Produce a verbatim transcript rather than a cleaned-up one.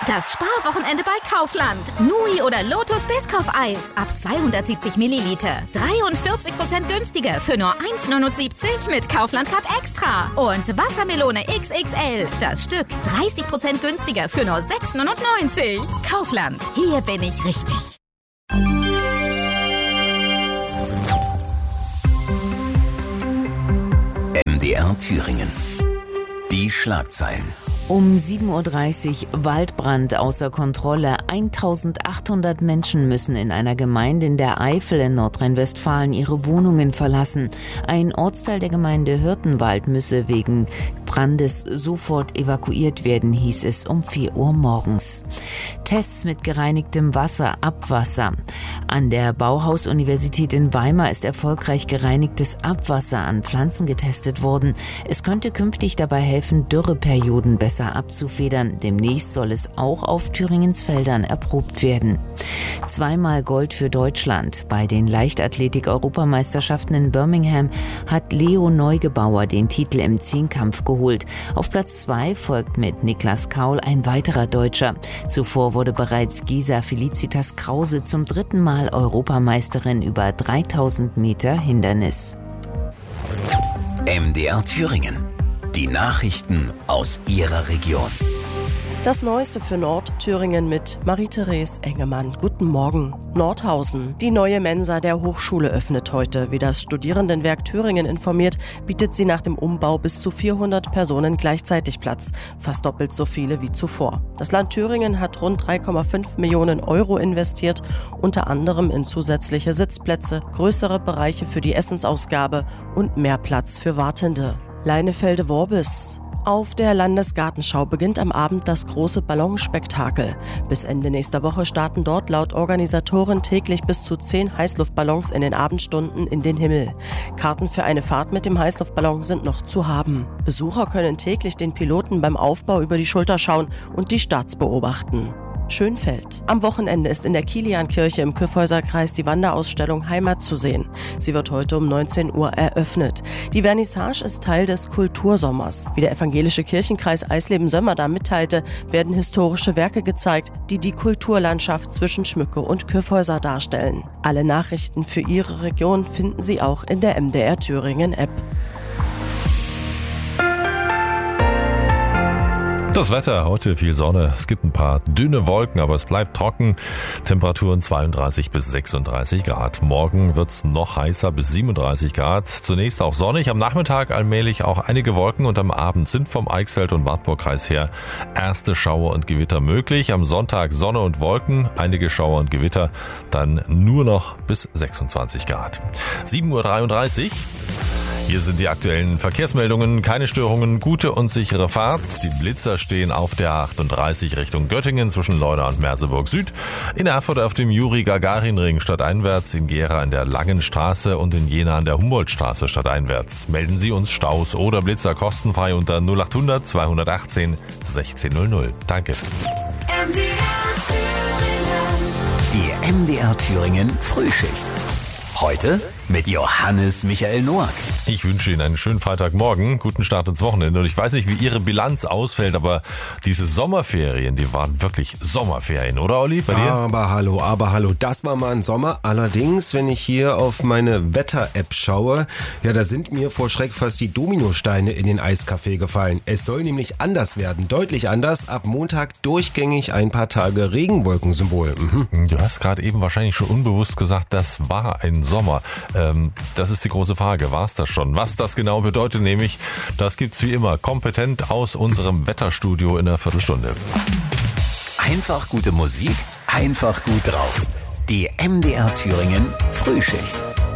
Das Sparwochenende bei Kaufland. Nui oder Lotus Biscoff-Eis ab zweihundertsiebzig Milliliter. dreiundvierzig Prozent günstiger für nur eins Komma neunundsiebzig mit Kaufland Card Extra. Und Wassermelone X X L. Das Stück dreißig Prozent günstiger für nur sechs Komma neunundneunzig. Kaufland. Hier bin ich richtig. M D R Thüringen. Die Schlagzeilen. Um sieben Uhr dreißig Waldbrand außer Kontrolle. eintausendachthundert Menschen müssen in einer Gemeinde in der Eifel in Nordrhein-Westfalen ihre Wohnungen verlassen. Ein Ortsteil der Gemeinde Hirtenwald müsse wegen Brandes sofort evakuiert werden, hieß es um vier Uhr morgens. Tests mit gereinigtem Wasser, Abwasser. An der Bauhaus-Universität in Weimar ist erfolgreich gereinigtes Abwasser an Pflanzen getestet worden. Es könnte künftig dabei helfen, Dürreperioden besser abzufedern. Demnächst soll es auch auf Thüringens Feldern erprobt werden. Zweimal Gold für Deutschland. Bei den Leichtathletik-Europameisterschaften in Birmingham hat Leo Neugebauer den Titel im Zehnkampf geholt. Auf Platz zwei folgt mit Niklas Kaul ein weiterer Deutscher. Zuvor wurde bereits Gisa Felicitas Krause zum dritten Mal Europameisterin über dreitausend Meter Hindernis. M D R Thüringen. Die Nachrichten aus Ihrer Region. Das Neueste für Nordthüringen mit Marie-Therese Engemann. Guten Morgen. Nordhausen. Die neue Mensa der Hochschule öffnet heute. Wie das Studierendenwerk Thüringen informiert, bietet sie nach dem Umbau bis zu vierhundert Personen gleichzeitig Platz. Fast doppelt so viele wie zuvor. Das Land Thüringen hat rund drei Komma fünf Millionen Euro investiert, unter anderem in zusätzliche Sitzplätze, größere Bereiche für die Essensausgabe und mehr Platz für Wartende. Leinefelde-Worbis. Auf der Landesgartenschau beginnt am Abend das große Ballonspektakel. Bis Ende nächster Woche starten dort laut Organisatoren täglich bis zu zehn Heißluftballons in den Abendstunden in den Himmel. Karten für eine Fahrt mit dem Heißluftballon sind noch zu haben. Besucher können täglich den Piloten beim Aufbau über die Schulter schauen und die Starts beobachten. Schönfeld. Am Wochenende ist in der Kiliankirche im Kyffhäuserkreis die Wanderausstellung Heimat zu sehen. Sie wird heute um neunzehn Uhr eröffnet. Die Vernissage ist Teil des Kultursommers. Wie der evangelische Kirchenkreis Eisleben-Sömmerda mitteilte, werden historische Werke gezeigt, die die Kulturlandschaft zwischen Schmücke und Kyffhäuser darstellen. Alle Nachrichten für Ihre Region finden Sie auch in der M D R Thüringen App. Das Wetter, heute viel Sonne, es gibt ein paar dünne Wolken, aber es bleibt trocken. Temperaturen zweiunddreißig bis sechsunddreißig Grad. Morgen wird es noch heißer bis siebenunddreißig Grad. Zunächst auch sonnig, am Nachmittag allmählich auch einige Wolken und am Abend sind vom Eichsfeld- und Wartburgkreis her erste Schauer und Gewitter möglich. Am Sonntag Sonne und Wolken, einige Schauer und Gewitter, dann nur noch bis sechsundzwanzig Grad. sieben Uhr dreiunddreißig. Hier sind die aktuellen Verkehrsmeldungen. Keine Störungen, gute und sichere Fahrt. Die Blitzer stehen auf der achtunddreißig Richtung Göttingen zwischen Leuna und Merseburg Süd. In Erfurt auf dem Juri-Gagarin-Ring stadteinwärts, in Gera an der Langenstraße und in Jena an der Humboldtstraße stadteinwärts. Melden Sie uns Staus oder Blitzer kostenfrei unter null achthundert zweihundertachtzehn sechzehn null null. Danke. M D R Thüringen. Die M D R Thüringen Frühschicht. Heute mit Johannes Michael Noack. Ich wünsche Ihnen einen schönen Freitagmorgen, guten Start ins Wochenende. Und ich weiß nicht, wie Ihre Bilanz ausfällt, aber diese Sommerferien, die waren wirklich Sommerferien, oder Olli, bei dir? Aber hallo, aber hallo, das war mal ein Sommer. Allerdings, wenn ich hier auf meine Wetter-App schaue, ja, da sind mir vor Schreck fast die Dominosteine in den Eiskaffee gefallen. Es soll nämlich anders werden, deutlich anders. Ab Montag durchgängig ein paar Tage Regenwolkensymbol. Mhm. Du hast gerade eben wahrscheinlich schon unbewusst gesagt, das war ein Sommer. Ähm, das ist die große Frage, war es das schon? Was das genau bedeutet, nämlich, das gibt's wie immer kompetent aus unserem Wetterstudio in einer Viertelstunde. Einfach gute Musik, einfach gut drauf. Die M D R Thüringen Frühschicht.